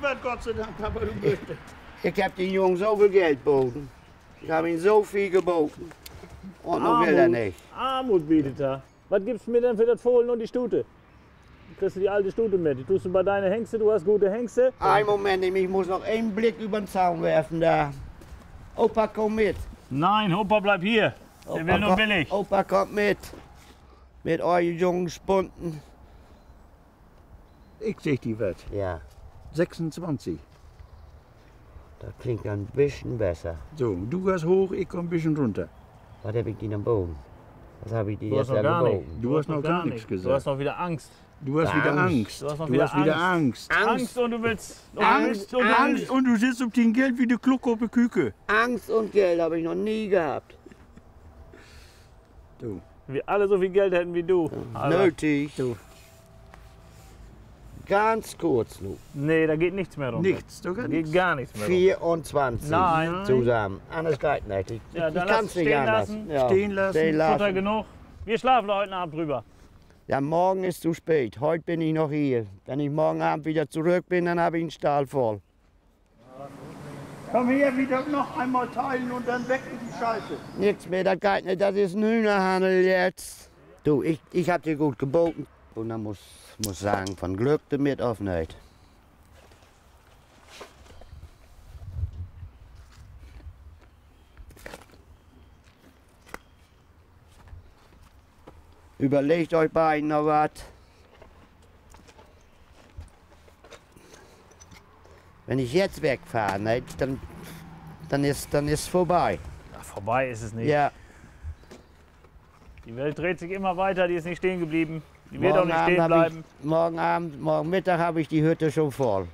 was, Gott sei Dank, aber du bist. Ich habe den Jungen so viel Geld geboten. Ich habe ihm so viel geboten. Und nun will er nicht. Armut bietet er. Was gibst du mir denn für das Fohlen und die Stute? Kriegst du die alte Stute mit? Die tust du bei deinen Hengste, du hast gute Hengste. Ein Moment, ich muss noch einen Blick über den Zaun werfen da. Opa, komm mit. Nein, Opa bleib hier. Der will nur billig. Opa kommt mit. Mit euren jungen Spunden. Ich sag dir was. Ja, 26. das klingt ein bisschen besser. So, du gehst hoch, ich komm ein bisschen runter. Was habe ich dir am Boden? Was habe ich dir Du hast jetzt noch gar geboten? nichts. Du hast noch gar nichts Du hast gesagt. noch wieder Angst. Du hast wieder Angst. Du hast noch Du wieder hast wieder Angst. Angst. Angst und du willst. Angst und du sitzt auf dem Geld wie der Kluck auf der Küke. Angst und Geld habe ich noch nie gehabt. Du. Wir alle so viel Geld hätten wie du. Aber- Nötig. Du. Ganz kurz nur. Nee, da geht nichts mehr runter. Nichts, du Da kannst geht gar nichts mehr runter. 24 Nein. zusammen. Anders geht nicht. Ja, dann ich lass kann's es nicht stehen anders. lassen. Ja. Stehen lassen. Stehen Futter lassen. genug. Wir schlafen heute Abend drüber. Ja, morgen ist zu spät. Heute bin ich noch hier. Wenn ich morgen Abend wieder zurück bin, dann habe ich einen Stall voll. Komm her, wieder noch einmal teilen und dann weg mit die Scheiße. Nichts mehr, das geht nicht. Das ist ein Hühnerhandel jetzt. Du, ich habe dir gut geboten. Und dann muss sagen, von Glück damit auf nicht. Überlegt euch beiden noch was. Wenn ich jetzt wegfahre, ne, dann ist vorbei. Ach, vorbei ist es nicht. Ja, Die Welt dreht sich immer weiter, die ist nicht stehen geblieben. Die wird auch nicht stehen bleiben. Morgen Mittag habe ich die Hütte schon voll.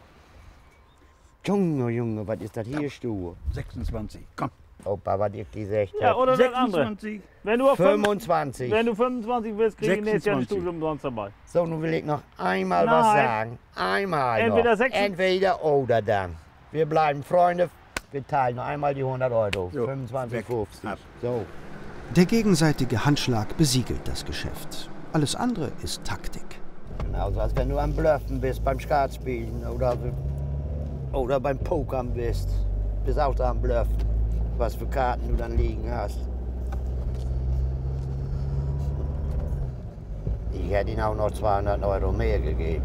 Junge, Junge, was ist das hier, Stuhl? 26. Komm. Opa, was ich gesagt Ja, habe. oder das andere. 26. Wenn du, auf 25. wenn du 25 willst, krieg ich nächstes Jahr ein 26. Studium umsonst dabei. So, nun will ich noch einmal was Nein. sagen. Einmal Entweder noch. 26 Entweder oder dann. Wir bleiben Freunde. Wir teilen noch einmal die 100 Euro. Jo, 25,50. weg. Ab. So. Der gegenseitige Handschlag besiegelt das Geschäft. Alles andere ist Taktik. Genauso als wenn du am Bluffen bist beim Skatspielen oder beim Pokern bist. Bist auch da am Bluffen. Was für Karten du dann liegen hast. Ich hätte ihm auch noch 200 Euro mehr gegeben.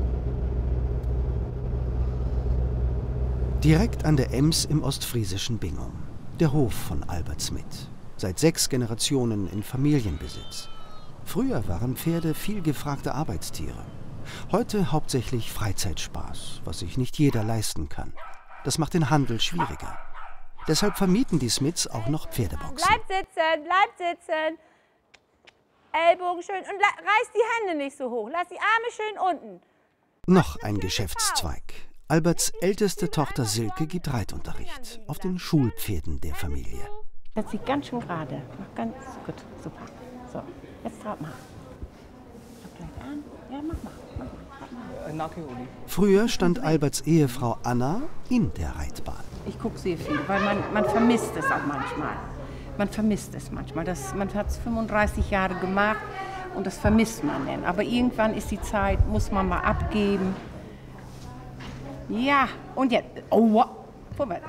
Direkt an der Ems im ostfriesischen Bingum. Der Hof von Albert Smith. Seit 6 Generationen in Familienbesitz. Früher waren Pferde viel gefragte Arbeitstiere. Heute hauptsächlich Freizeitspaß, was sich nicht jeder leisten kann. Das macht den Handel schwieriger. Deshalb vermieten die Smiths auch noch Pferdeboxen. Bleib sitzen, bleib sitzen. Ellbogen schön und reiß die Hände nicht so hoch. Lass die Arme schön unten. Noch ein Geschäftszweig. Alberts älteste Tochter Silke gibt Reitunterricht auf den Schulpferden der Familie. Das sieht ganz schön gerade. Mach ganz gut, super. So, jetzt traut mal. Schau gleich an. Ja, mach mal. Früher stand Alberts Ehefrau Anna in der Reitbahn. Ich gucke sehr viel, weil man vermisst es auch manchmal. Man vermisst es manchmal. Man hat es 35 Jahre gemacht und das vermisst man dann. Aber irgendwann ist die Zeit, muss man mal abgeben. Ja, und jetzt. Oh, wow. Vorwärts.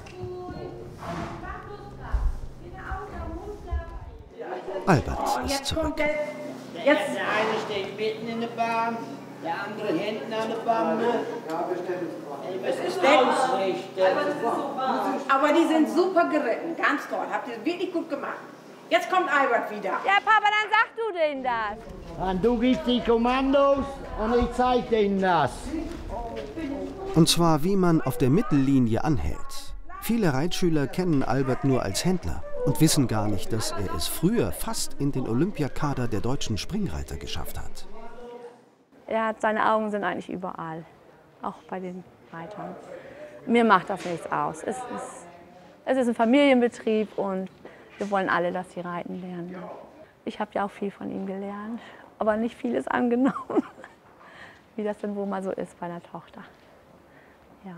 Albert ist zurück. Jetzt. Der eine steht mitten in der Bahn, der andere hinten an der Bande. Es ist ausrichten. Aber die sind super geritten, ganz toll. Habt ihr wirklich gut gemacht. Jetzt kommt Albert wieder. Ja, Papa, dann sag du denen das. Und du gibst die Kommandos und ich zeig denen das. Und zwar, wie man auf der Mittellinie anhält. Viele Reitschüler kennen Albert nur als Händler und wissen gar nicht, dass er es früher fast in den Olympiakader der deutschen Springreiter geschafft hat. Seine Augen sind eigentlich überall, auch bei den Reitern. Mir macht das nichts aus. Es ist ein Familienbetrieb und wir wollen alle, dass sie reiten lernen. Ich habe ja auch viel von ihm gelernt, aber nicht vieles angenommen, wie das denn wohl mal so ist bei einer Tochter. Ja.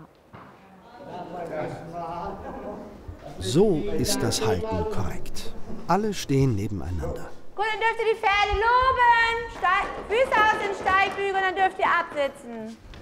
So ist das Halten korrekt. Alle stehen nebeneinander. Gut, dann dürft ihr die Pferde loben. Füße aus den Steigbügel und dann dürft ihr absitzen.